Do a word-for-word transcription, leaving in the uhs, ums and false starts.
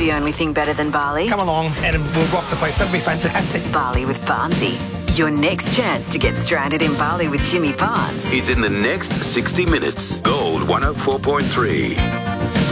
the only thing better than barley? Come along and we'll rock the place. That'll be fantastic. Barley with Barnsey. Your next chance to get stranded in Bali with Jimmy Barnes He's in the next sixty minutes. Gold one oh four point three.